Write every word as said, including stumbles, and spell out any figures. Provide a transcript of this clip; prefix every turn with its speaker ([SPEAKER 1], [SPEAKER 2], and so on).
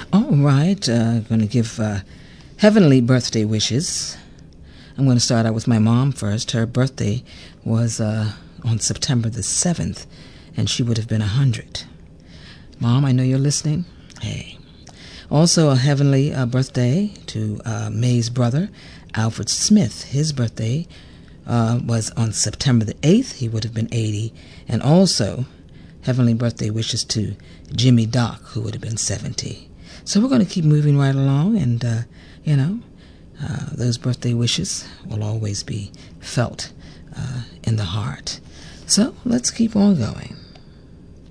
[SPEAKER 1] All right, uh, going to give uh, heavenly birthday wishes. I'm going to start out with my mom first. Her birthday was uh, on September the seventh, and she would have been one hundred. Mom, I know you're listening. Hey. Also, a heavenly uh, birthday to uh, May's brother, Alfred Smith. His birthday uh, was on September the eighth. He would have been eighty. And also, heavenly birthday wishes to Jimmy Doc, who would have been seventy. So we're going to keep moving right along, and, uh, you know, uh, those birthday wishes will always be felt uh, in the heart. So let's keep on going.